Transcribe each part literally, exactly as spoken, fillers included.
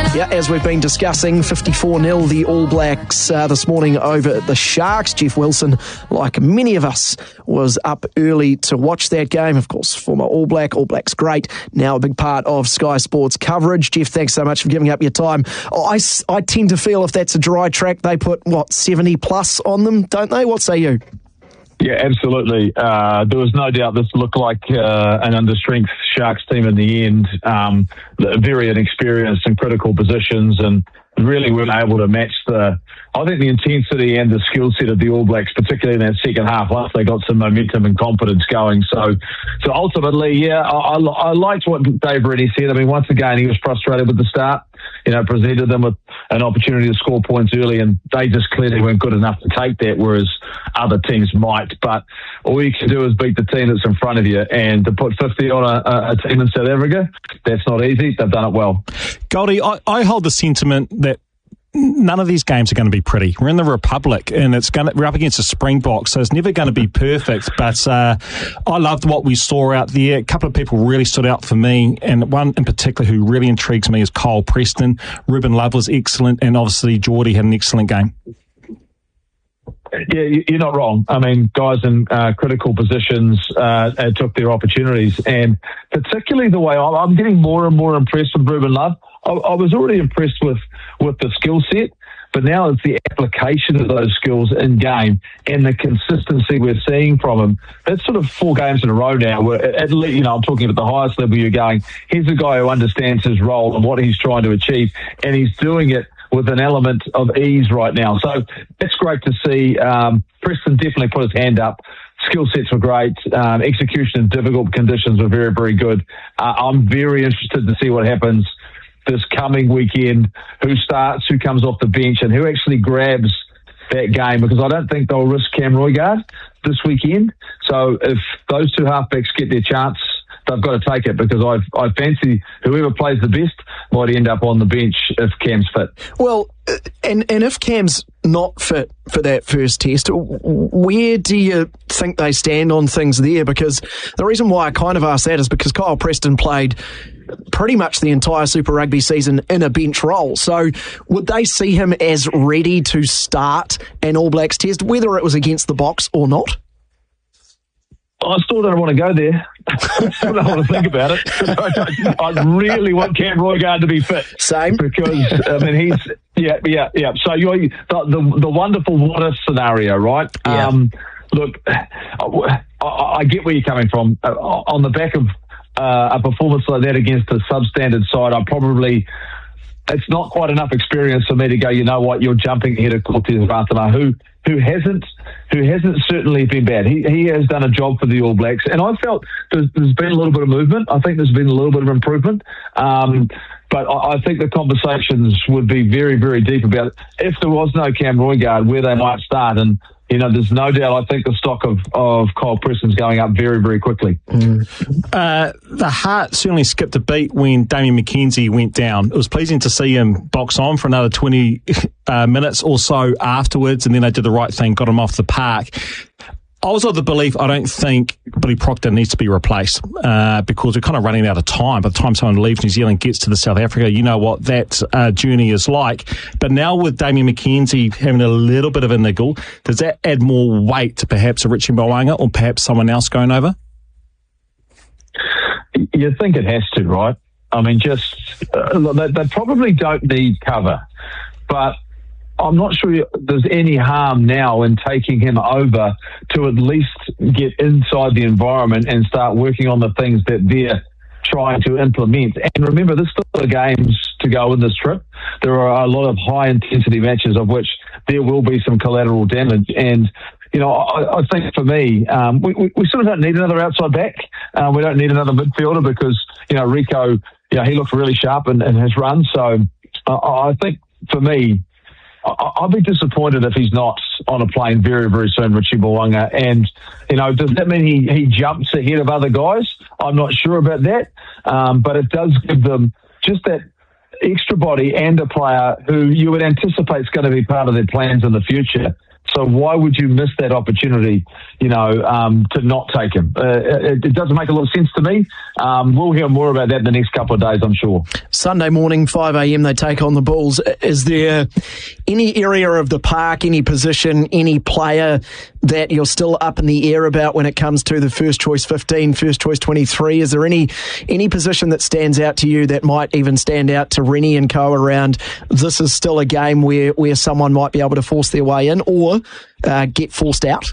Yeah, as we've been discussing, fifty-four nil the All Blacks uh, this morning over the Sharks. Jeff Wilson, like many of us, was up early to watch that game. Of course, former All Black, All Blacks great, now a big part of Sky Sports coverage. Jeff, thanks so much for giving up your time. Oh, I, I tend to feel if that's a dry track, they put, what, seventy plus on them, don't they? What say you? Yeah, absolutely. Uh, there was no doubt this looked like uh, an understrength Sharks team in the end. Um, very inexperienced in critical positions and really weren't able to match the, I think, the intensity and the skill set of the All Blacks, particularly in that second half, once they got some momentum and confidence going. So so ultimately, yeah, I, I, I liked what Dave Rennie said. I mean, once again, he was frustrated with the start. You know, presented them with an opportunity to score points early, and they just clearly weren't good enough to take that, whereas other teams might. But all you can do is beat the team that's in front of you, and to put fifty on a, a team in South Africa, that's not easy. They've done it well. Goldie, I, I hold the sentiment that none of these games are going to be pretty. We're in the Republic, and it's going to, we're up against a Springboks, so it's never going to be perfect. But uh, I loved what we saw out there. A couple of people really stood out for me, and one in particular who really intrigues me is Kyle Preston. Ruben Love was excellent, and obviously Geordie had an excellent game. Yeah, you're not wrong. I mean, guys in uh, critical positions uh, took their opportunities, and particularly the way I'm getting more and more impressed with Ruben Love. I, I was already impressed with, with the skill set, but now it's the application of those skills in game and the consistency we're seeing from him. That's sort of four games in a row now where, at least, you know, I'm talking about the highest level you're going. Here's a guy who understands his role and what he's trying to achieve, and he's doing it with an element of ease right now. So that's great to see. Um, Preston definitely put his hand up. Skill sets were great. Um, execution in difficult conditions were very, very good. Uh, I'm very interested to see what happens this coming weekend, who starts, who comes off the bench, and who actually grabs that game, because I don't think they'll risk Cam Roigard this weekend. So if those two halfbacks get their chance, they've got to take it, because I I fancy whoever plays the best might end up on the bench if Cam's fit. Well, and and if Cam's not fit for that first test, where do you think they stand on things there? Because the reason why I kind of ask that is because Kyle Preston played pretty much the entire Super Rugby season in a bench role. So would they see him as ready to start an All Blacks test, whether it was against the Boks or not? I still don't want to go there. I still don't want to think about it. I really want Cam Roigard to be fit. Same. Because, I mean, he's, yeah, yeah, yeah. So you're the, the, the wonderful what-if scenario, right? Yeah. Um, look, I, I get where you're coming from. Uh, on the back of uh, a performance like that against a substandard side, I probably... It's not quite enough experience for me to go, you know what, you're jumping ahead of Cortez Ratana, who who hasn't who hasn't certainly been bad. He he has done a job for the All Blacks, and I felt there's, there's been a little bit of movement. I think there's been a little bit of improvement. Um, but I, I think the conversations would be very, very deep about it. If there was no Cam Roigard, where they might start. And you know, there's no doubt, I think the stock of, of Kyle Preston's going up very, very quickly. Mm. Uh, the heart certainly skipped a beat when Damian McKenzie went down. It was pleasing to see him box on for another twenty uh, minutes or so afterwards, and then they did the right thing, got him off the park. I was of the belief, I don't think Billy Proctor needs to be replaced uh, because we're kind of running out of time. By the time someone leaves New Zealand, gets to the South Africa, you know what that uh, journey is like. But now with Damian McKenzie having a little bit of a niggle, does that add more weight to perhaps a Richie Mo'unga or perhaps someone else going over? You think it has to, right? I mean, just uh, they, they probably don't need cover, but I'm not sure there's any harm now in taking him over to at least get inside the environment and start working on the things that they're trying to implement. And remember, there's still games to go in this trip. There are a lot of high-intensity matches of which there will be some collateral damage. And, you know, I, I think for me, um, we, we, we sort of don't need another outside back. Uh, we don't need another midfielder because, you know, Rico, you know, he looked really sharp in, in his run. So uh, I think for me, I'll be disappointed if he's not on a plane very, very soon, Richie Mo'unga. And, you know, does that mean he, he jumps ahead of other guys? I'm not sure about that. Um, but it does give them just that extra body and a player who you would anticipate is going to be part of their plans in the future So why would you miss that opportunity, you know, um, to not take him? Uh, it, it doesn't make a lot of sense to me. Um, we'll hear more about that in the next couple of days, I'm sure. Sunday morning, five a.m, they take on the Bulls. Is there any area of the park, any position, any player that you're still up in the air about when it comes to the first choice fifteen, first choice twenty-three? Is there any any position that stands out to you that might even stand out to Rennie and co around this is still a game where, where someone might be able to force their way in or uh, get forced out?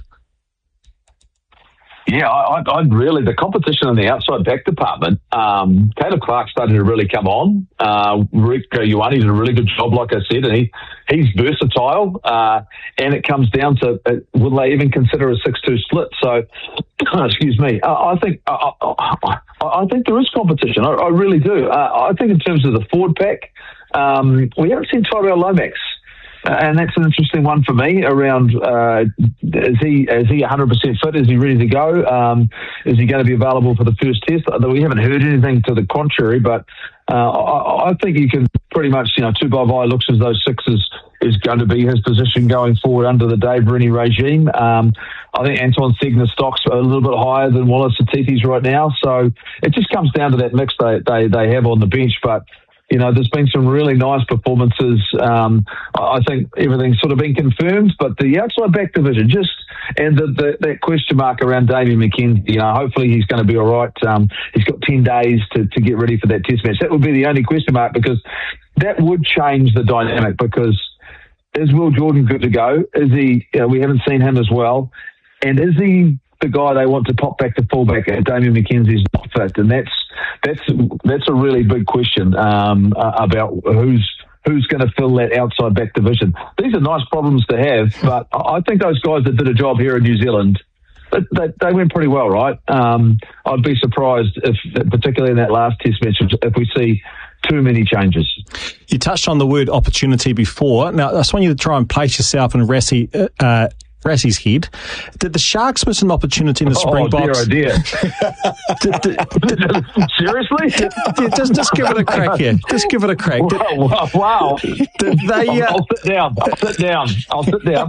Yeah, I, I'd really, the competition in the outside back department, um, Caleb Clark started to really come on. Uh, Rick Ioane did a really good job, like I said, and he, he's versatile, uh, and it comes down to, uh, will they even consider a six two split? So, excuse me, I, I think, I, I, I think there is competition. I, I really do. Uh, I think in terms of the forward pack, um, we haven't seen Tyrell Lomax. Uh, and that's an interesting one for me around, uh, is he is he one hundred percent fit? Is he ready to go? Um, is he going to be available for the first test? Although we haven't heard anything to the contrary, but uh, I, I think you can pretty much, you know, two by eye looks as though six is, is going to be his position going forward under the Dave Rennie regime. Um, I think Anton Segner's stock's a little bit higher than Wallace Atiti's right now, so it just comes down to that mix they, they, they have on the bench, but you know, there's been some really nice performances. Um, I think everything's sort of been confirmed, but the outside back division just, and the, the, that question mark around Damian McKenzie, you know, hopefully he's going to be all right. Um, he's got ten days to, to get ready for that test match. That would be the only question mark because that would change the dynamic because is Will Jordan good to go? Is he, you know, we haven't seen him as well. And is he the guy they want to pop back to fullback and Damian McKenzie's not fit? And that's, That's that's a really big question um, uh, about who's who's going to fill that outside back division. These are nice problems to have, but I think those guys that did a job here in New Zealand, they, they, they went pretty well, right? Um, I'd be surprised if, particularly in that last test match, if we see too many changes. You touched on the word opportunity before. Now, I just want you to try and place yourself in Rassie, uh, Rassie's head. Did the Sharks miss an opportunity in the Springboks? Oh, dear, oh, dear. did, did, did, Seriously? Did, did, just, just give it a crack here. Just give it a crack. Did, wow. wow. Did they, uh, I'll, I'll sit down. I'll sit down. I'll sit down.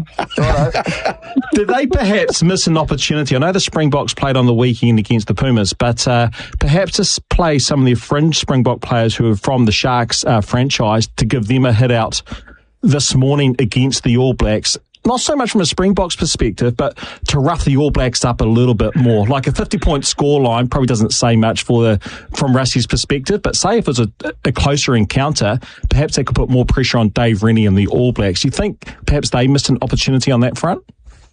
Right. Did they perhaps miss an opportunity? I know the Springboks played on the weekend against the Pumas, but uh, perhaps just play some of the fringe Springbok players who are from the Sharks uh, franchise to give them a hit out this morning against the All Blacks. Not so much from a Springboks perspective, but to rough the All Blacks up a little bit more. Like a fifty-point scoreline probably doesn't say much for the from Rassie's perspective, but say if it was a, a closer encounter, perhaps they could put more pressure on Dave Rennie and the All Blacks. Do you think perhaps they missed an opportunity on that front?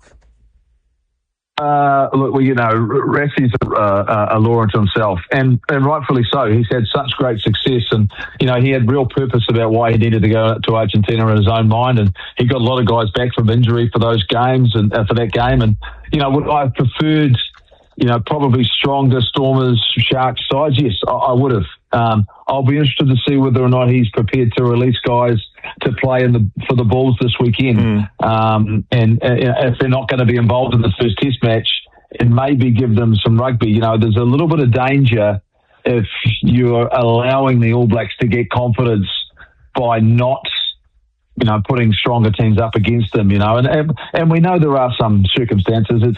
Uh, look, well, you know, Rassie's a, a law unto himself, and, and rightfully so. He's had such great success, and, you know, he had real purpose about why he needed to go to Argentina in his own mind, and he got a lot of guys back from injury for those games and uh, for that game. And, you know, would I have preferred, you know, probably stronger Stormers, Sharks sides? Yes, I, I would have. Um, I'll be interested to see whether or not he's prepared to release guys to play in the for the Bulls this weekend. Mm. Um, and uh, if they're not going to be involved in the first test match, and maybe give them some rugby. You know, there's a little bit of danger if you're allowing the All Blacks to get confidence by not, you know, putting stronger teams up against them, you know. And, and, and we know there are some circumstances. It's